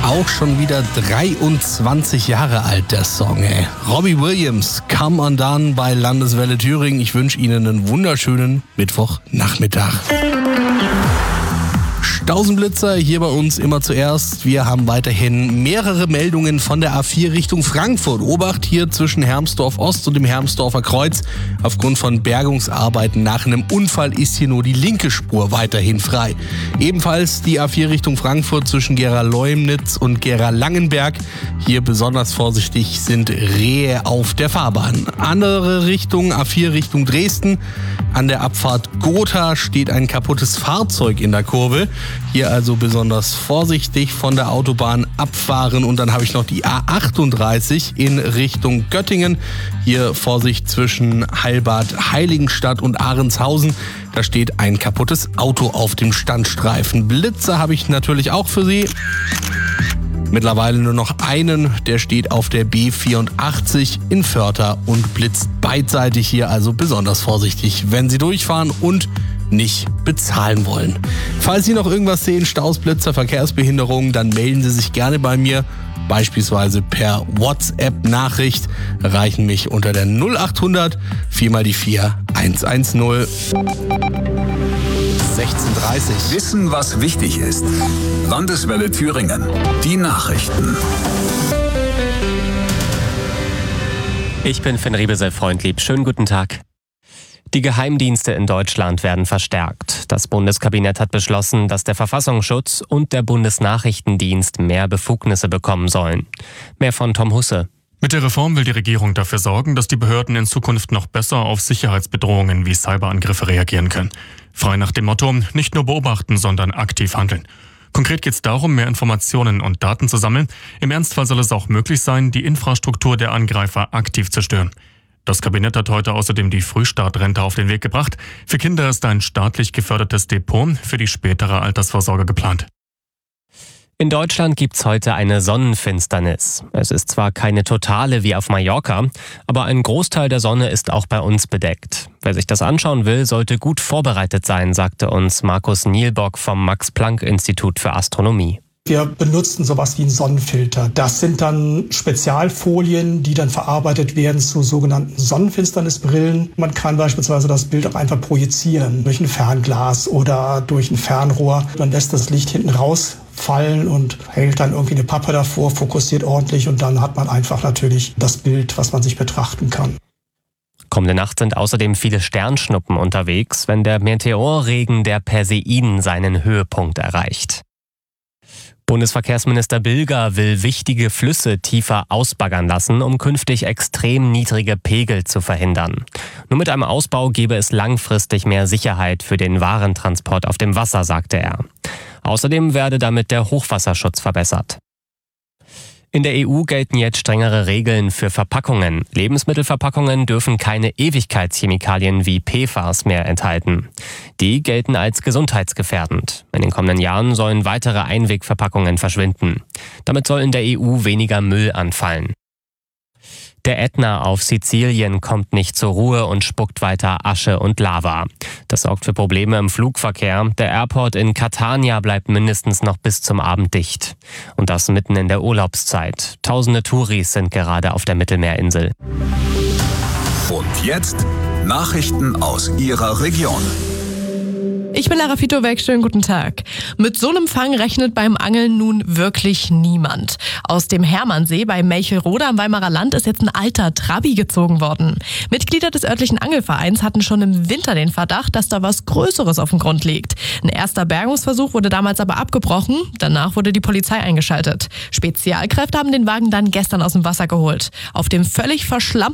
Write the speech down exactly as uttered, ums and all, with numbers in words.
auch schon wieder dreiundzwanzig Jahre alt, der Song. Ey. Robbie Williams, Come Undone bei Landeswelle Thüringen. Ich wünsche Ihnen einen wunderschönen Mittwochnachmittag. Stausenblitzer hier bei uns immer zuerst. Wir haben weiterhin mehrere Meldungen von der A vier Richtung Frankfurt. Obacht hier zwischen Hermsdorf Ost und dem Hermsdorfer Kreuz. Aufgrund von Bergungsarbeiten nach einem Unfall ist hier nur die linke Spur weiterhin frei. Ebenfalls die A vier Richtung Frankfurt zwischen Gera-Leumnitz und Gera-Langenberg. Hier besonders vorsichtig sind Rehe auf der Fahrbahn. Andere Richtung, A vier Richtung Dresden. An der Abfahrt Gotha steht ein kaputtes Fahrzeug in der Kurve. Hier also besonders vorsichtig von der Autobahn abfahren. Und dann habe ich noch die A achtunddreißig in Richtung Göttingen. Hier Vorsicht zwischen Heilbad Heiligenstadt und Ahrenshausen. Da steht ein kaputtes Auto auf dem Standstreifen. Blitzer habe ich natürlich auch für Sie. Mittlerweile nur noch einen, der steht auf der B vierundachtzig in Vörter und blitzt beidseitig hier, also besonders vorsichtig, wenn Sie durchfahren und nicht bezahlen wollen. Falls Sie noch irgendwas sehen, Staus, Blitzer, Verkehrsbehinderungen, dann melden Sie sich gerne bei mir, beispielsweise per WhatsApp-Nachricht, erreichen mich unter der null achthundert vier mal die vier eins eins null. sechzehn Uhr dreißig. Wissen, was wichtig ist. Landeswelle Thüringen. Die Nachrichten. Ich bin Finn Riebesel-Freundlieb. Schönen guten Tag. Die Geheimdienste in Deutschland werden verstärkt. Das Bundeskabinett hat beschlossen, dass der Verfassungsschutz und der Bundesnachrichtendienst mehr Befugnisse bekommen sollen. Mehr von Tom Husse. Mit der Reform will die Regierung dafür sorgen, dass die Behörden in Zukunft noch besser auf Sicherheitsbedrohungen wie Cyberangriffe reagieren können. Frei nach dem Motto, nicht nur beobachten, sondern aktiv handeln. Konkret geht es darum, mehr Informationen und Daten zu sammeln. Im Ernstfall soll es auch möglich sein, die Infrastruktur der Angreifer aktiv zu stören. Das Kabinett hat heute außerdem die Frühstartrente auf den Weg gebracht. Für Kinder ist ein staatlich gefördertes Depot für die spätere Altersvorsorge geplant. In Deutschland gibt's heute eine Sonnenfinsternis. Es ist zwar keine totale wie auf Mallorca, aber ein Großteil der Sonne ist auch bei uns bedeckt. Wer sich das anschauen will, sollte gut vorbereitet sein, sagte uns Markus Nielbock vom Max-Planck-Institut für Astronomie. Wir benutzen sowas wie einen Sonnenfilter. Das sind dann Spezialfolien, die dann verarbeitet werden zu sogenannten Sonnenfinsternisbrillen. Man kann beispielsweise das Bild auch einfach projizieren durch ein Fernglas oder durch ein Fernrohr. Man lässt das Licht hinten rausfallen und hält dann irgendwie eine Pappe davor, fokussiert ordentlich und dann hat man einfach natürlich das Bild, was man sich betrachten kann. Kommende Nacht sind außerdem viele Sternschnuppen unterwegs, wenn der Meteorregen der Perseiden seinen Höhepunkt erreicht. Bundesverkehrsminister Bilger will wichtige Flüsse tiefer ausbaggern lassen, um künftig extrem niedrige Pegel zu verhindern. Nur mit einem Ausbau gäbe es langfristig mehr Sicherheit für den Warentransport auf dem Wasser, sagte er. Außerdem werde damit der Hochwasserschutz verbessert. In der E U gelten jetzt strengere Regeln für Verpackungen. Lebensmittelverpackungen dürfen keine Ewigkeitschemikalien wie P F A S mehr enthalten. Die gelten als gesundheitsgefährdend. In den kommenden Jahren sollen weitere Einwegverpackungen verschwinden. Damit soll in der E U weniger Müll anfallen. Der Ätna auf Sizilien kommt nicht zur Ruhe und spuckt weiter Asche und Lava. Das sorgt für Probleme im Flugverkehr. Der Airport in Catania bleibt mindestens noch bis zum Abend dicht. Und das mitten in der Urlaubszeit. Tausende Touris sind gerade auf der Mittelmeerinsel. Und jetzt Nachrichten aus Ihrer Region. Ich bin Lara Fitowek, schönen guten Tag. Mit so einem Fang rechnet beim Angeln nun wirklich niemand. Aus dem Hermannsee bei Melchelrode am Weimarer Land ist jetzt ein alter Trabi gezogen worden. Mitglieder des örtlichen Angelvereins hatten schon im Winter den Verdacht, dass da was Größeres auf dem Grund liegt. Ein erster Bergungsversuch wurde damals aber abgebrochen. Danach wurde die Polizei eingeschaltet. Spezialkräfte haben den Wagen dann gestern aus dem Wasser geholt. Auf dem völlig verschlammten